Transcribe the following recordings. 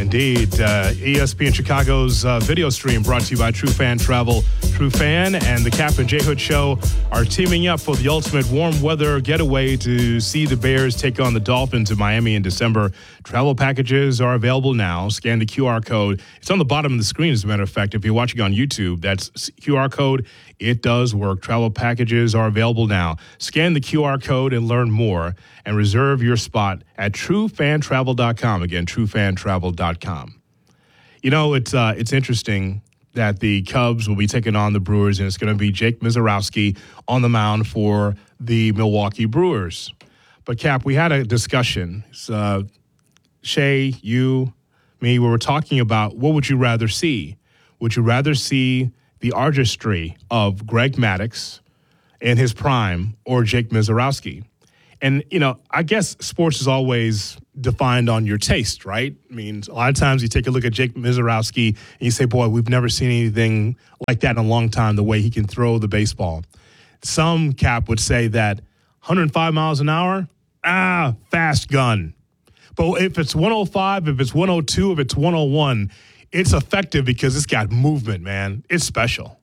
Indeed. ESPN Chicago's video stream brought to you by True Fan Travel. True Fan and the Cap and J Hood Show are teaming up for the ultimate warm weather getaway to see the Bears take on the Dolphins in Miami in December. Travel packages are available now. Scan the QR code. It's on the bottom of the screen, as a matter of fact. If you're watching on YouTube, that's QR code. It does work. Travel packages are available now. Scan the QR code and learn more and reserve your spot at truefantravel.com. Again, truefantravel.com. You know, it's interesting that the Cubs will be taking on the Brewers, and it's going to be Jake Misiorowski on the mound for the Milwaukee Brewers. But, Cap, we had a discussion. Shay, you, me, we were talking about what would you rather see? Would you rather see the artistry of Greg Maddux in his prime or Jake Misiorowski? And, you know, I guess sports is always defined on your taste, right? I mean, a lot of times you take a look at Jake Misiorowski and you say, boy, we've never seen anything like that in a long time, the way he can throw the baseball. Some, Cap, would say that 105 miles an hour, fast gun. But if it's 105, if it's 102, if it's 101, it's effective because it's got movement, man. It's special.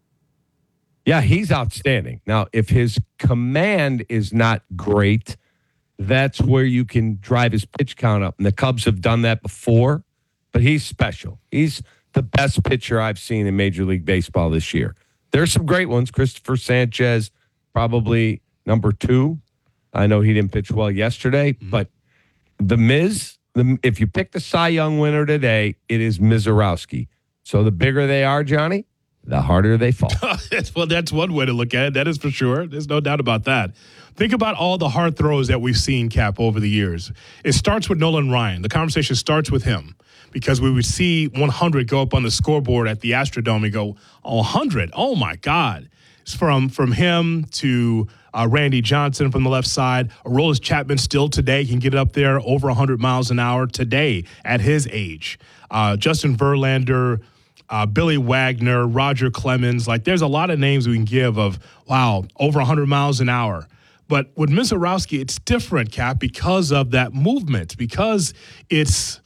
Yeah, he's outstanding. Now, if his command is not great, that's where you can drive his pitch count up. And the Cubs have done that before, but he's special. He's the best pitcher I've seen in Major League Baseball this year. There's some great ones. Christopher Sanchez, probably number 2. I know he didn't pitch well yesterday, but the Miz, if you pick the Cy Young winner today, it is Misiorowski. So the bigger they are, Johnny, the harder they fall. Well, that's one way to look at it. That is for sure. There's no doubt about that. Think about all the hard throws that we've seen, Cap, over the years. It starts with Nolan Ryan. The conversation starts with him because we would see 100 go up on the scoreboard at the Astrodome and go, 100? Oh, my God. It's from him to Randy Johnson from the left side. Aroldis Chapman still today can get up there over 100 miles an hour today at his age. Justin Verlander, Billy Wagner, Roger Clemens. Like, there's a lot of names we can give of, wow, over 100 miles an hour. But with Misiorowski, it's different, Cap, because of that movement, because it's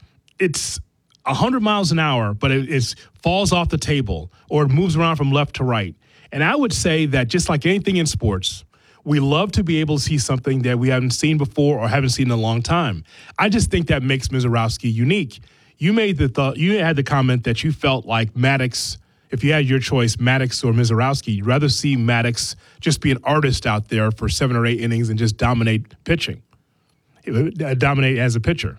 100 miles an hour, but it falls off the table or it moves around from left to right. And I would say that just like anything in sports, we love to be able to see something that we haven't seen before or haven't seen in a long time. I just think that makes Misiorowski unique. You had the comment that you felt like Maddux, if you had your choice, Maddux or Misiorowski, you'd rather see Maddux just be an artist out there for 7 or 8 innings and just dominate pitching, dominate as a pitcher.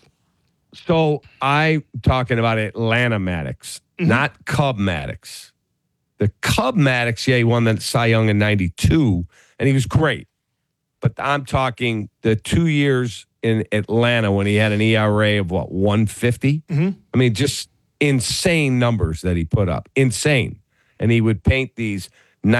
So I'm talking about Atlanta Maddux, not Cub Maddux. The Cub Maddux, he won the Cy Young in 92, and he was great. But I'm talking the 2 years in Atlanta when he had an ERA of, 150? I mean, just insane numbers that he put up. Insane. And he would paint these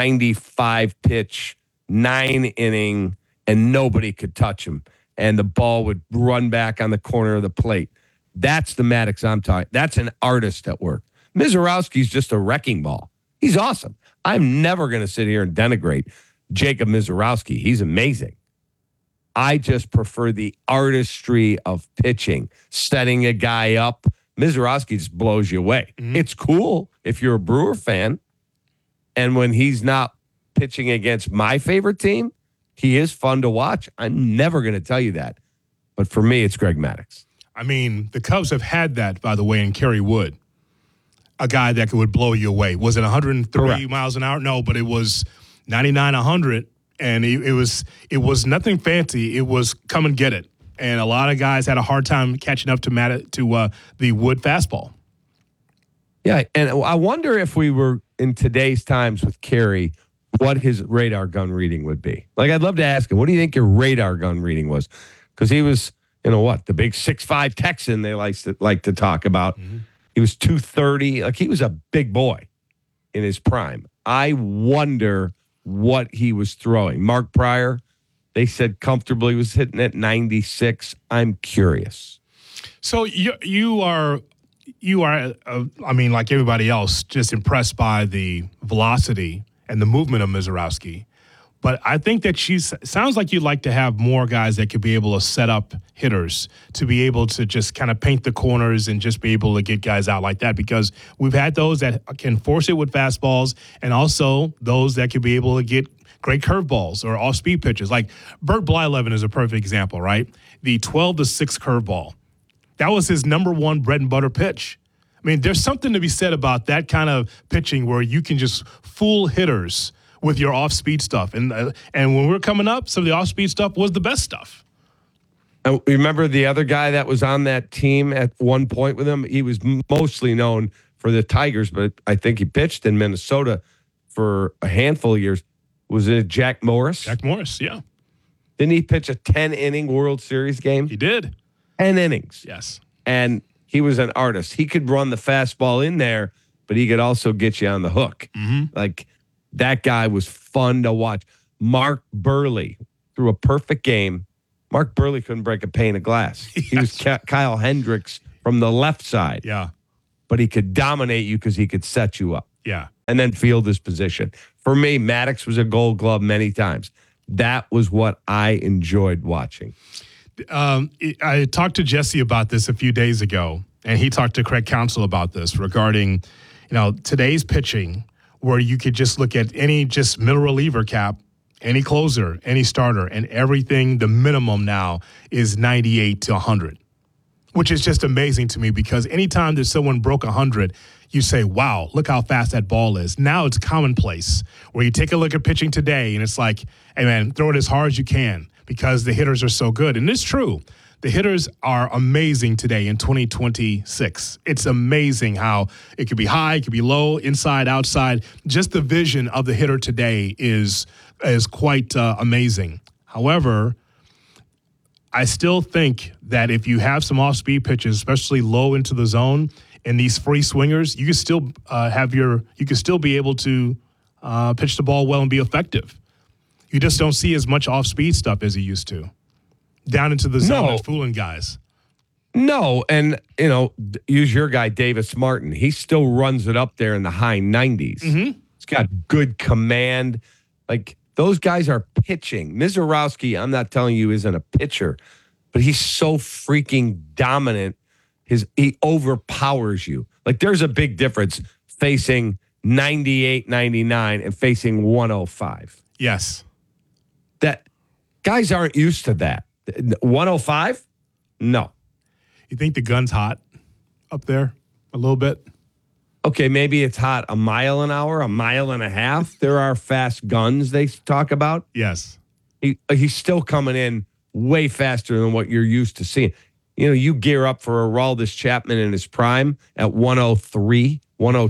95-pitch, 9-inning, and nobody could touch him. And the ball would run back on the corner of the plate. That's the Maddux I'm talking. That's an artist at work. Misiorowski's just a wrecking ball. He's awesome. I'm never going to sit here and denigrate Jacob Misiorowski. He's amazing. I just prefer the artistry of pitching, setting a guy up. Misiorowski just blows you away. It's cool if you're a Brewer fan. And when he's not pitching against my favorite team, he is fun to watch. I'm never going to tell you that. But for me, it's Greg Maddux. I mean, the Cubs have had that, by the way, in Kerry Wood. A guy that would blow you away. Was it 103 Correct. miles an hour? No, but it was 99, 100. And it was nothing fancy. It was come and get it. And a lot of guys had a hard time catching up to the Wood fastball. Yeah, and I wonder if we were in today's times with Kerry, what his radar gun reading would be. Like, I'd love to ask him, what do you think your radar gun reading was? Because he was, the big 6'5" Texan they like to talk about. He was 230. Like, he was a big boy in his prime. I wonder what he was throwing. Mark Pryor, they said comfortably was hitting at 96. I'm curious. So you are, I mean, like everybody else, just impressed by the velocity and the movement of Misiorowski. But I think that sounds like you'd like to have more guys that could be able to set up hitters to be able to just kind of paint the corners and just be able to get guys out like that, because we've had those that can force it with fastballs and also those that could be able to get great curveballs or off-speed pitches. Like Bert Blyleven is a perfect example, right? The 12-6 curveball. That was his number one bread and butter pitch. I mean, there's something to be said about that kind of pitching where you can just fool hitters with your off-speed stuff. And when we were coming up, some of the off-speed stuff was the best stuff. Remember the other guy that was on that team at one point with him? He was mostly known for the Tigers, but I think he pitched in Minnesota for a handful of years. Was it Jack Morris? Jack Morris, yeah. Didn't he pitch a 10-inning World Series game? He did. 10 innings. Yes. And he was an artist. He could run the fastball in there, but he could also get you on the hook. Mm-hmm. Like, that guy was fun to watch. Mark Burley threw a perfect game. Mark Burley couldn't break a pane of glass. Yes. He was Kyle Hendricks from the left side. Yeah. But he could dominate you because he could set you up. Yeah. And then field his position. For me, Maddox was a Gold Glove many times. That was what I enjoyed watching. I talked to Jesse about this a few days ago, and he talked to Craig Counsell about this regarding, today's pitching, where you could just look at any just middle reliever cap, any closer, any starter, and everything, the minimum now is 98 to 100, which is just amazing to me because anytime that someone broke 100, you say, wow, look how fast that ball is. Now it's commonplace where you take a look at pitching today and it's like, hey, man, throw it as hard as you can because the hitters are so good. And it's true. The hitters are amazing today in 2026. It's amazing how it could be high, it could be low, inside, outside. Just the vision of the hitter today is quite amazing. However, I still think that if you have some off-speed pitches, especially low into the zone, and these free swingers, you can still be able to pitch the ball well and be effective. You just don't see as much off-speed stuff as you used to. Down into the zone and fooling guys. No, and, use your guy, Davis Martin. He still runs it up there in the high 90s. Mm-hmm. He's got good command. Like, those guys are pitching. Mizorowski, I'm not telling you, isn't a pitcher, but he's so freaking dominant. He overpowers you. Like, there's a big difference facing 98, 99 and facing 105. Yes. That guys aren't used to that. 105? No. You think the gun's hot up there a little bit? Okay, maybe it's hot a mile an hour, a mile and a half. There are fast guns they talk about. Yes. He's still coming in way faster than what you're used to seeing. You gear up for Aroldis Chapman in his prime at 103,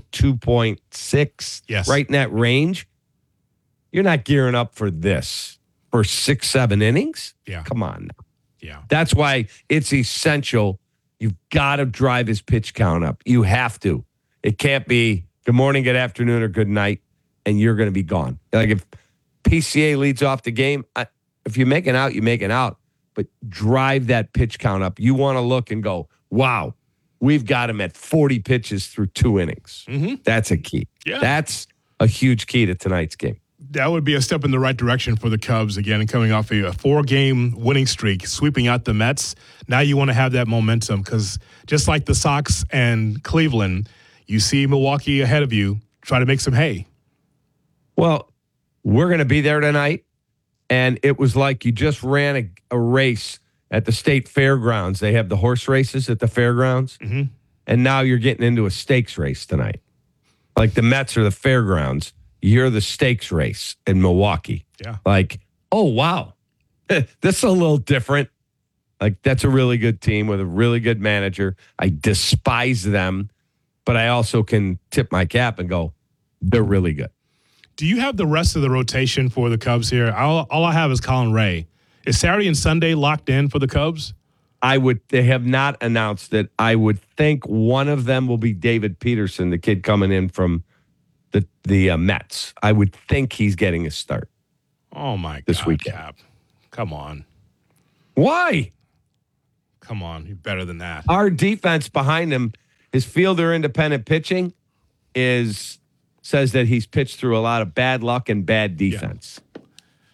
102.6, yes, right in that range. You're not gearing up for this for 6-7 innings. Yeah. Come on now. Yeah. That's why it's essential. You've got to drive his pitch count up. You have to. It can't be good morning, good afternoon, or good night, and you're going to be gone. Like if PCA leads off the game, if you make it out, you make it out. But drive that pitch count up. You want to look and go, wow, we've got him at 40 pitches through 2 innings. Mm-hmm. That's a key. Yeah. That's a huge key to tonight's game. That would be a step in the right direction for the Cubs again, and coming off a 4-game winning streak, sweeping out the Mets. Now you want to have that momentum because just like the Sox and Cleveland, you see Milwaukee ahead of you. Try to make some hay. Well, we're going to be there tonight, and it was like you just ran a race at the state fairgrounds. They have the horse races at the fairgrounds, mm-hmm. and now you're getting into a stakes race tonight. Like the Mets are the fairgrounds. You're the stakes race in Milwaukee. Yeah. Like, oh, wow. This is a little different. Like, that's a really good team with a really good manager. I despise them, but I also can tip my cap and go, they're really good. Do you have the rest of the rotation for the Cubs here? All I have is Colin Ray. Is Saturday and Sunday locked in for the Cubs? They have not announced it. I would think one of them will be David Peterson, the kid coming in from the Mets. I would think he's getting a start. Oh, my God, this weekend. Cap. Come on. Why? Come on. You're better than that. Our defense behind him, his fielder independent pitching says that he's pitched through a lot of bad luck and bad defense. Yeah.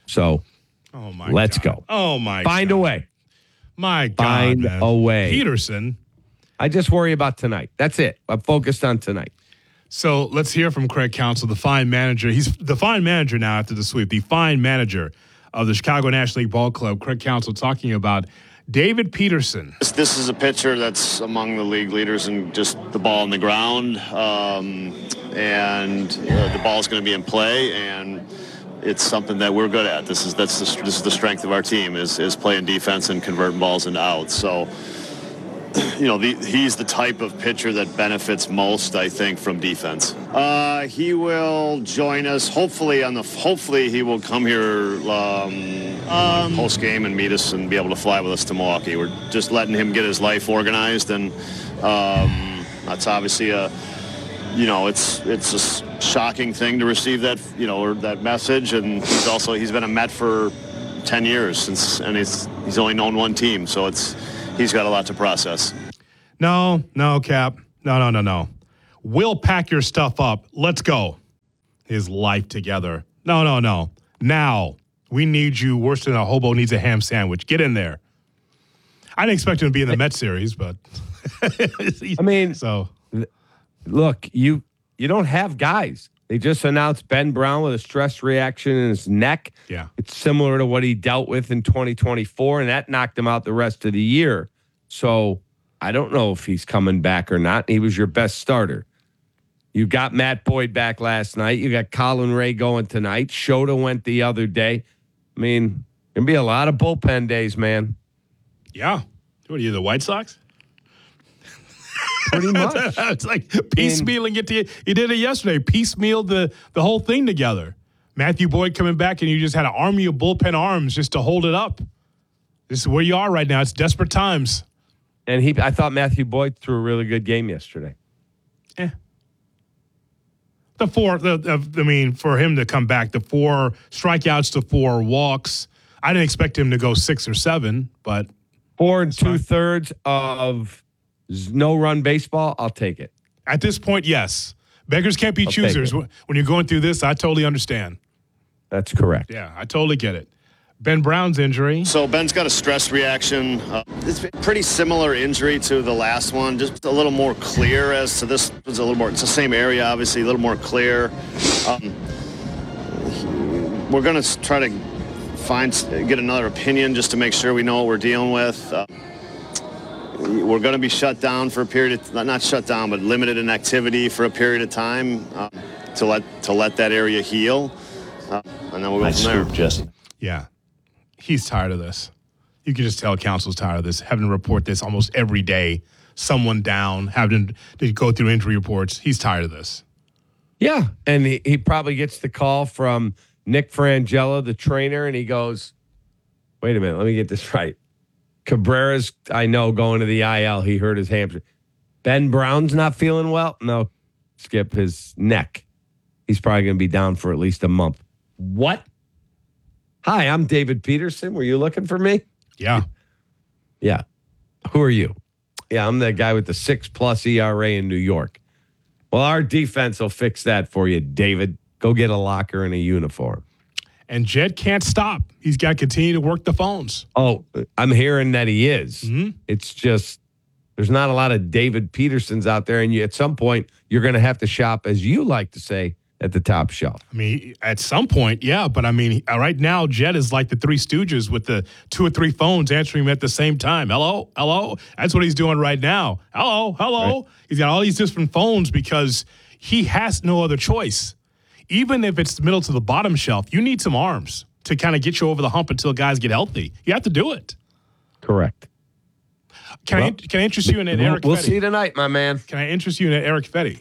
So Oh my let's God. go. Oh my Find God. a way. My God. Find man. a way. Peterson. I just worry about tonight. That's it. I'm focused on tonight. So let's hear from Craig Counsell, the fine manager. He's the fine manager now after the sweep, the fine manager of the Chicago National League Ball Club. Craig Counsell talking about David Peterson. This is a pitcher that's among the league leaders in just the ball on the ground, and the ball's going to be in play, and it's something that we're good at. This is the strength of our team is playing defense and converting balls into outs. So, he's the type of pitcher that benefits most, I think, from defense. He will join us. Hopefully he will come here post game and meet us and be able to fly with us to Milwaukee. We're just letting him get his life organized, and that's obviously it's a shocking thing to receive that, or that message. And he's been a Met for 10 years and he's only known one team. So he's got a lot to process. No, Cap. No. We'll pack your stuff up. Let's go. His life together. No. Now we need you worse than a hobo needs a ham sandwich. Get in there. I didn't expect him to be in the Met series, but I mean, so. Look, you don't have guys. They just announced Ben Brown with a stress reaction in his neck. Yeah. It's similar to what he dealt with in 2024, and that knocked him out the rest of the year. So I don't know if he's coming back or not. He was your best starter. You got Matt Boyd back last night. You got Colin Ray going tonight. Shota went the other day. I mean, going to be a lot of bullpen days, man. Yeah. What are you, the White Sox? Pretty much. It's like piecemealing it. You did it yesterday. Piecemealed the whole thing together. Matthew Boyd coming back, and you just had an army of bullpen arms just to hold it up. This is where you are right now. It's desperate times. And I thought Matthew Boyd threw a really good game yesterday. For him to come back, the 4 strikeouts to 4 walks. I didn't expect him to go 6 or 7, but 4 2/3 of no-run baseball, I'll take it. At this point, yes. Beggars can't be choosers. When you're going through this, I totally understand. That's correct. Yeah, I totally get it. Ben Brown's injury. So Ben's got a stress reaction. It's a pretty similar injury to the last one, just a little more clear as to this. It's the same area, obviously, a little more clear. We're going to try to get another opinion just to make sure we know what we're dealing with. We're going to be shut down for a period of, not shut down, but limited in activity for a period of time to let that area heal. And then we'll go from there. Jesse. Yeah. He's tired of this. You can just tell Counsell's tired of this, having to report this almost every day. Someone down, having to go through injury reports. He's tired of this. Yeah, and he probably gets the call from Nick Frangella, the trainer, and he goes, wait a minute, let me get this right. Cabrera's, I know, going to the IL. He hurt his hamstring. Ben Brown's not feeling well? No, Skip, his neck. He's probably going to be down for at least a month. What? Hi, I'm David Peterson. Were you looking for me? Yeah. Yeah. Who are you? Yeah, I'm the guy with the 6+ ERA in New York. Well, our defense will fix that for you, David. Go get a locker and a uniform. And Jed can't stop. He's got to continue to work the phones. Oh, I'm hearing that he is. Mm-hmm. It's just there's not a lot of David Petersons out there, and at some point you're going to have to shop, as you like to say, at the top shelf. I mean, at some point, yeah. But I mean, right now, Jed is like the Three Stooges with the 2 or 3 phones answering him at the same time. Hello, hello. That's what he's doing right now. Hello, hello. Right. He's got all these different phones because he has no other choice. Even if it's the middle to the bottom shelf, you need some arms to kind of get you over the hump until guys get healthy. You have to do it. Correct. Can I interest you in an Eric Fetty? We'll see tonight, my man. Can I interest you in an Eric Fetty?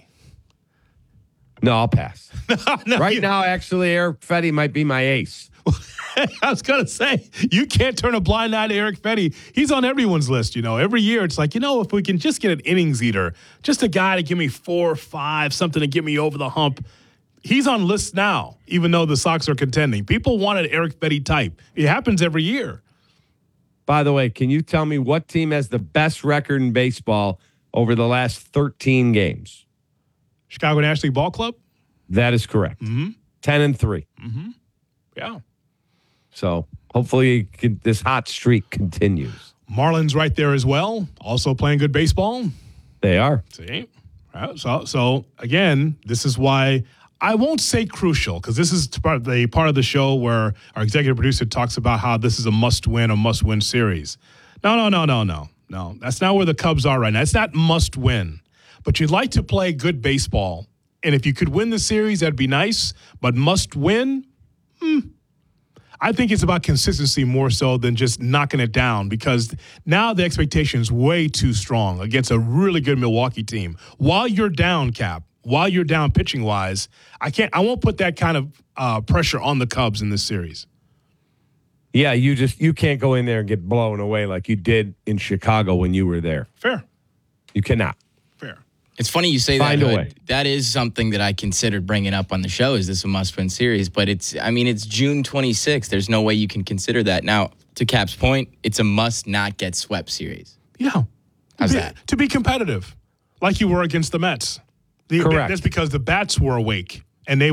No, I'll pass. No, now, actually, Eric Fetty might be my ace. I was going to say, you can't turn a blind eye to Eric Fetty. He's on everyone's list, Every year, it's like, if we can just get an innings eater, just a guy to give me 4 or 5, something to get me over the hump. He's on lists now, even though the Sox are contending. People want an Eric Fetty type. It happens every year. By the way, can you tell me what team has the best record in baseball over the last 13 games? Chicago National League Ball Club? That is correct. 10-3. Mm-hmm. Yeah. So hopefully this hot streak continues. Marlins right there as well, also playing good baseball. They are. See? So again, this is why I won't say crucial, because this is part of the show where our executive producer talks about how this is a must-win series. No. That's not where the Cubs are right now. It's not must-win. But you'd like to play good baseball. And if you could win the series, that'd be nice. But must-win? I think it's about consistency more so than just knocking it down, because now the expectation is way too strong against a really good Milwaukee team. While you're down, Cap, while you're down pitching-wise, I won't put that kind of pressure on the Cubs in this series. Yeah, you can't go in there and get blown away like you did in Chicago when you were there. Fair. You cannot. Fair. It's funny you say Find that. a way. That is something that I considered bringing up on the show. Is this a must-win series? But it's June 26th. There's no way you can consider that. Now, to Cap's point, it's a must-not-get-swept series. Yeah. How's that? To be competitive, like you were against the Mets. Correct. That's because the bats were awake, and they